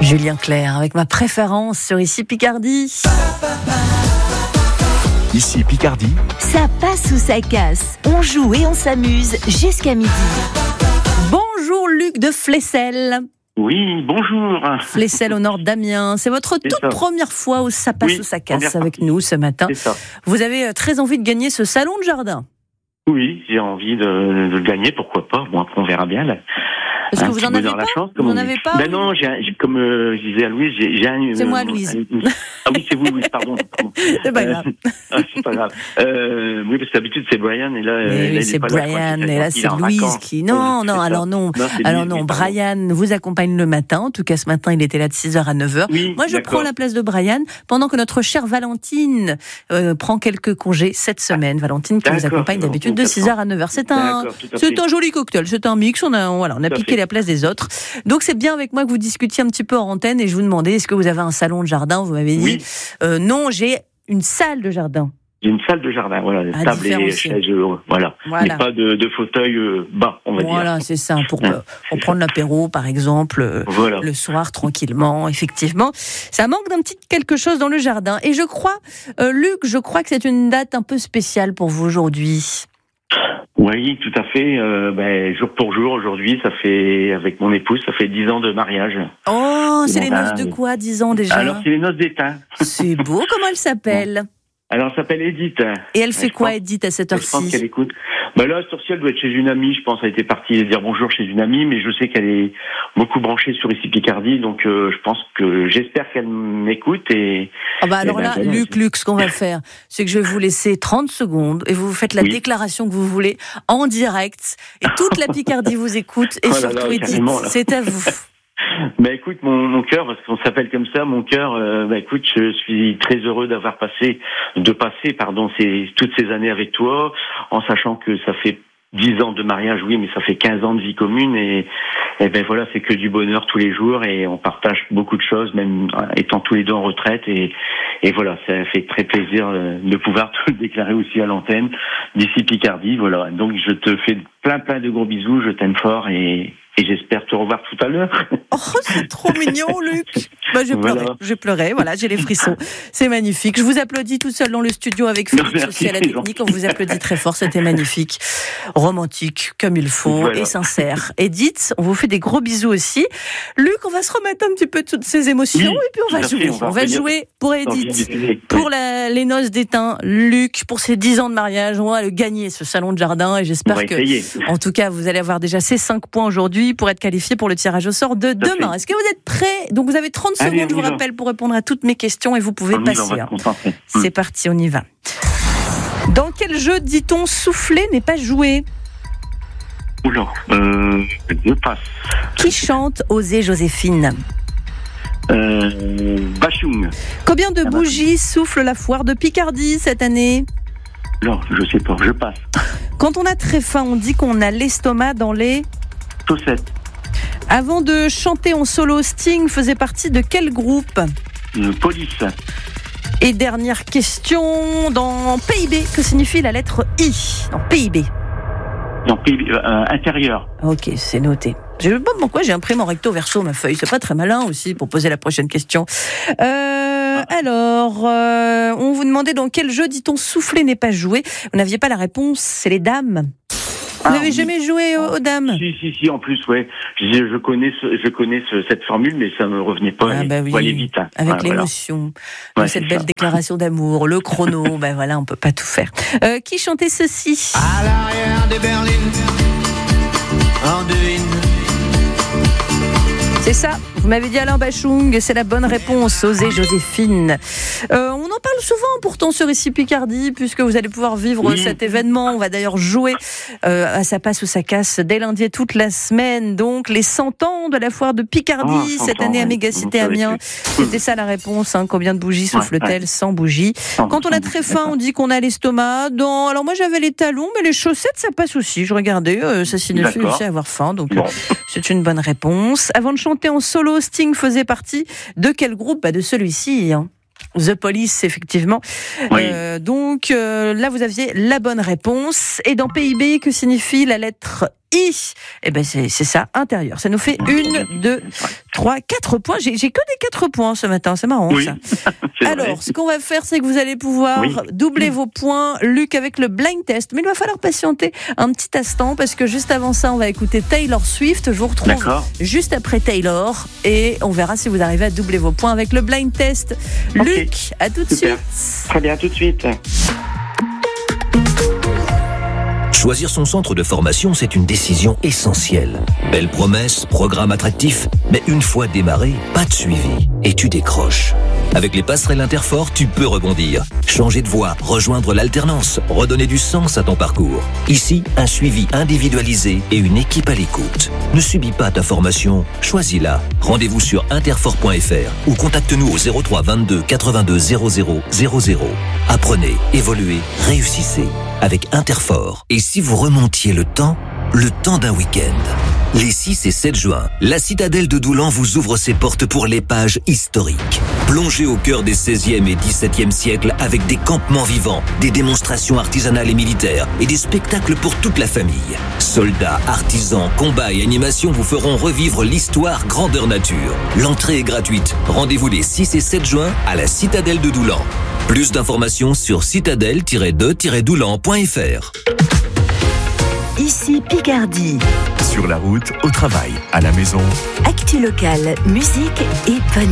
Julien Clerc avec ma préférence sur Ici Picardie. Ici Picardie. Ça passe ou ça casse. On joue et on s'amuse jusqu'à midi. Bonjour Luc de Flesselles. Oui, bonjour. Flesselles au nord d'Amiens. C'est votre toute première fois où ça passe ou ça casse avec nous ce matin. C'est ça. Vous avez très envie de gagner ce salon de jardin. Oui, j'ai envie de le gagner, pourquoi pas. Bon, après on verra bien. Là. Est-ce que vous en avez pas? Vous en avez pas? Ben non, comme je disais à Louise, j'ai un... C'est moi, Louise. Ah oui, c'est vous, Louise, pardon. C'est pas grave. C'est pas grave. Oui, parce que d'habitude, c'est Brian, et là... Oui, c'est Brian, et là, c'est Louise qui... Non, alors non. Brian vous accompagne le matin. En tout cas, ce matin, il était là de 6h à 9h. Oui, moi, je prends la place de Brian, pendant que notre chère Valentine prend quelques congés cette semaine. Valentine qui vous accompagne d'habitude de 6h à 9h. C'est un joli cocktail, c'est un mix. On a piqué la place des autres. Donc c'est bien avec moi que vous discutiez un petit peu en antenne et je vous demandais, est-ce que vous avez un salon de jardin? Vous m'avez dit non, j'ai une salle de jardin. J'ai une salle de jardin, voilà, table et chaises, voilà. Mais pas de fauteuil bas, on va dire. Voilà, c'est ça, pour prendre l'apéro, par exemple, le soir, tranquillement, effectivement. Ça manque d'un petit quelque chose dans le jardin. Et je crois, Luc, que c'est une date un peu spéciale pour vous aujourd'hui. Oui, tout à fait. Jour pour jour, aujourd'hui, ça fait, avec mon épouse, ça fait 10 ans de mariage. Oh, c'est les noces de quoi, 10 ans déjà? Alors, c'est les noces d'étain. C'est beau, comment elle s'appelle? Alors, elle s'appelle Edith. Et elle fait quoi, Edith, à cette heure-ci? Je pense qu'elle écoute. Là, cette heure-ci, elle doit être chez une amie, je pense. Elle était partie dire bonjour chez une amie, mais je sais qu'elle est beaucoup branchée sur Ici Picardie, donc j'espère qu'elle m'écoute. Alors là, Luc, ce qu'on va faire, c'est que je vais vous laisser 30 secondes et vous faites la déclaration que vous voulez en direct. Et toute la Picardie vous écoute. Et surtout, Edith, c'est à vous. Écoute, mon cœur, parce qu'on s'appelle comme ça, mon cœur, écoute, je suis très heureux de passer toutes ces années avec toi, en sachant que ça fait 10 ans de mariage, oui, mais ça fait 15 ans de vie commune et voilà, c'est que du bonheur tous les jours et on partage beaucoup de choses, même étant tous les deux en retraite et voilà, ça fait très plaisir de pouvoir te le déclarer aussi à l'antenne d'Ici Picardie, voilà. Donc je te fais plein de gros bisous, je t'aime fort et j'espère te revoir tout à l'heure. Oh, c'est trop mignon, Luc. J'ai pleuré, voilà, j'ai les frissons. C'est magnifique. Je vous applaudis tout seul dans le studio avec Félix aussi à la technique. On vous applaudit très fort, c'était magnifique. Romantique, comme il faut, et sincère. Edith, on vous fait des gros bisous aussi. Luc, on va se remettre un petit peu de toutes ces émotions et puis on va jouer. On va jouer pour Edith, pour les noces d'étain. Luc, pour ses 10 ans de mariage, on va le gagner, ce salon de jardin, et j'espère en tout cas, vous allez avoir déjà ces 5 points aujourd'hui pour être qualifié pour le tirage au sort de demain. Est-ce que vous êtes prêts? Donc vous avez 30 secondes, je vous rappelle, pour répondre à toutes mes questions et vous pouvez passer. C'est parti, on y va. Dans quel jeu dit-on souffler n'est pas joué? Je passe. Qui chante Osez Joséphine? Bachung. Combien de bougies souffle la foire de Picardie cette année? Non, je sais pas, je passe. Quand on a très faim, on dit qu'on a l'estomac dans les chaussettes. Avant de chanter en solo, Sting faisait partie de quel groupe? Police. Et dernière question, dans PIB, que signifie la lettre I dans PIB? Dans PIB, intérieur. Ok, c'est noté. Je ne sais pas pourquoi j'ai imprimé en recto verso ma feuille. C'est pas très malin aussi pour poser la prochaine question. On vous demandait dans quel jeu dit-on souffler n'est pas joué. Vous n'aviez pas la réponse, c'est les dames. Vous n'avez jamais joué aux dames? Si, en plus, ouais. Je connais cette formule, mais ça me revenait pas. Faut aller vite. Hein. Avec l'émotion de cette belle déclaration d'amour, le chrono, on peut pas tout faire. Qui chantait ceci? À l'arrière des berlines, Anduin. C'est ça, vous m'avez dit Alain Bachung, c'est la bonne réponse, Osez Joséphine. On en parle souvent pourtant sur Ici Picardie, puisque vous allez pouvoir vivre cet événement. On va d'ailleurs jouer à Ça passe ou ça casse dès lundi et toute la semaine. Donc les 100 ans de la foire de Picardie, cette année à Mégacité Amiens. C'était ça la réponse, combien de bougies souffle-t-elle? 100 bougies. Quand on a très faim, on dit qu'on a l'estomac. Alors moi j'avais les talons, mais les chaussettes ça passe aussi. Je regardais, ça signifie aussi avoir faim, donc c'est une bonne réponse. Avant de chanter en solo, Sting faisait partie de quel groupe? De celui-ci, The Police, effectivement. Donc là, vous aviez la bonne réponse. Et dans PIB, que signifie la lettre I? C'est ça, intérieur. Ça nous fait 1, 2, 3, 4 points. J'ai que des 4 points ce matin, c'est marrant Oui. ça. C'est Alors, vrai. ce qu'on va faire, c'est que vous allez pouvoir doubler vos points, Luc, avec le blind test. Mais il va falloir patienter un petit instant parce que juste avant ça, on va écouter Taylor Swift. Je vous retrouve D'accord. juste après Taylor et on verra si vous arrivez à doubler vos points avec le blind test. Ok. Luc, à tout de Super. suite. Très bien, à tout de suite. Choisir son centre de formation, c'est une décision essentielle. Belle promesse, programme attractif, mais une fois démarré, pas de suivi. Et tu décroches. Avec les passerelles Interfort, tu peux rebondir. Changer de voie, rejoindre l'alternance, redonner du sens à ton parcours. Ici, un suivi individualisé et une équipe à l'écoute. Ne subis pas ta formation, choisis-la. Rendez-vous sur interfort.fr ou contacte-nous au 03 22 82 00 00. Apprenez, évoluez, réussissez avec Interfort. Et si vous remontiez le temps d'un week-end. Les 6 et 7 juin, la citadelle de Doulan vous ouvre ses portes pour l'épage historique. Plongez au cœur des 16e et 17e siècles avec des campements vivants, des démonstrations artisanales et militaires et des spectacles pour toute la famille. Soldats, artisans, combats et animations vous feront revivre l'histoire grandeur nature. L'entrée est gratuite. Rendez-vous les 6 et 7 juin à la citadelle de Doulan. Plus d'informations sur citadelle-de-doulan.fr. Ici Picardie. Sur la route, au travail, à la maison. Actu locale, musique et bonne